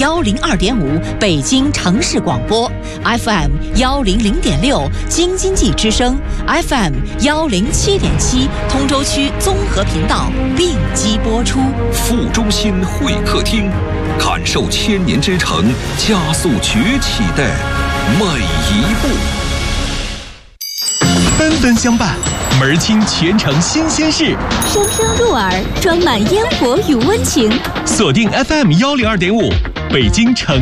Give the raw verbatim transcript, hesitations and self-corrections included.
幺零二点五北京城市广播 ，F M 幺零零点六京津冀之声 ，F M 幺零七点七通州区综合频道并机播出。 副中心会客厅，感受千年之城加速崛起的每一步。 纷纷相伴，门清全城新鲜事， 声声入耳，装满烟火与温情。 锁定 F M 幺零二点五，北京城